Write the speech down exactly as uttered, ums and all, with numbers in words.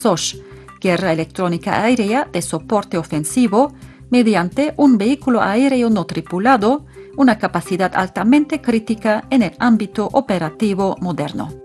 S O S H, guerra electrónica aérea de soporte ofensivo, mediante un vehículo aéreo no tripulado, una capacidad altamente crítica en el ámbito operativo moderno.